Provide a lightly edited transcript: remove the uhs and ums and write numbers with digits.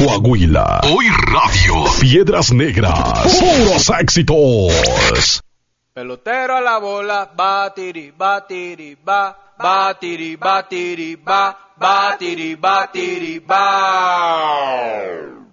Coahuila. Hoy Radio. Piedras Negras. Puros éxitos. Pelotero a la bola, batiri, batiri, ba, batiri, batiri, ba, batiri, batiri, ba.